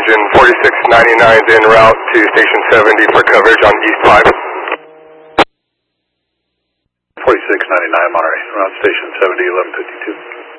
engine 4699 is en route to station 70 for coverage on East 5. 4699 Monterey, around station 70, 1152.